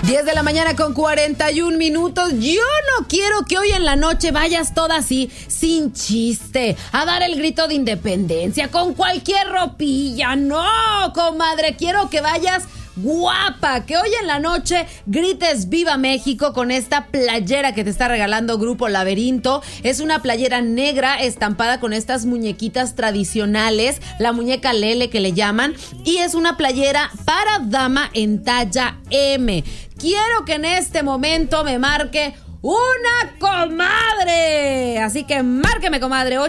10 de la mañana con 41 minutos. Yo no quiero que hoy en la noche vayas toda así, sin chiste, a dar el grito de independencia, con cualquier ropilla. No, comadre, quiero que vayas guapa, que hoy en la noche grites Viva México con esta playera que te está regalando Grupo Laberinto. Es una playera negra estampada con estas muñequitas tradicionales, la muñeca Lele que le llaman, y es una playera para dama en talla M. Quiero que en este momento me marque una comadre. Así que márqueme, comadre,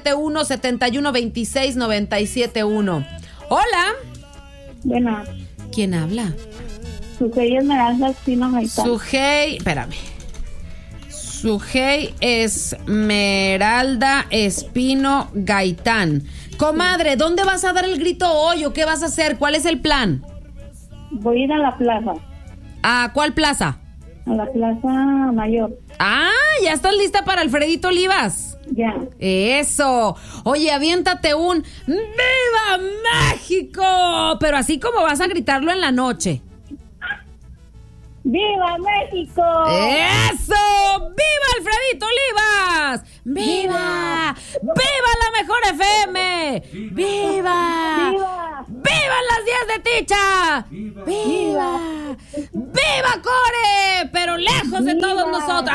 871-7126-971. Hola. Bueno. ¿Quién habla? Sujei Esmeralda Espino Gaitán. Sujei Esmeralda Espino Gaitán. Comadre, ¿dónde vas a dar el grito hoy o qué vas a hacer? ¿Cuál es el plan? Voy a ir a la plaza. ¿A cuál plaza? A la Plaza Mayor. Ah, ¿ya estás lista para Alfredito Olivas? Ya. Eso. Oye, aviéntate un ¡Viva México! Pero así como vas a gritarlo en la noche. ¡Viva México! ¡Eso! ¡Viva Alfredito Olivas! ¡Viva! ¡Viva la mejor FM! ¡Viva! ¡Viva! ¡Viva las 10 de Ticha! ¡Viva! ¡Viva Core! Pero lejos de todos nosotros.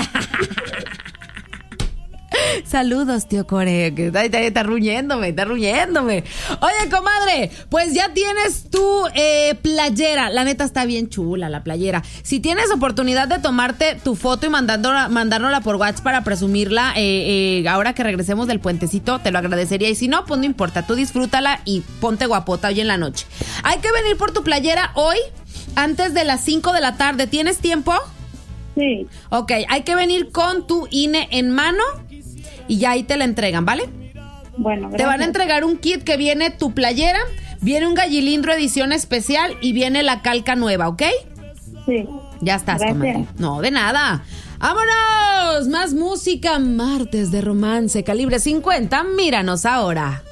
Saludos, tío Core, que está ruñéndome. Oye, comadre, pues ya tienes tu playera. La neta está bien chula la playera. Si tienes oportunidad de tomarte tu foto y mandárnosla por WhatsApp para presumirla, ahora que regresemos del puentecito, te lo agradecería. Y si no, pues no importa, tú disfrútala y ponte guapota hoy en la noche. Hay que venir por tu playera hoy antes de las 5 de la tarde. ¿Tienes tiempo? Sí. Ok, hay que venir con tu INE en mano y ya ahí te la entregan, ¿vale? Bueno, gracias. Te van a entregar un kit que viene tu playera, viene un gallilindro edición especial y viene la calca nueva, ¿ok? Sí. Ya estás, gracias. comadre. No, de nada. ¡Vámonos! Más música, martes de romance, calibre 50. Míranos ahora.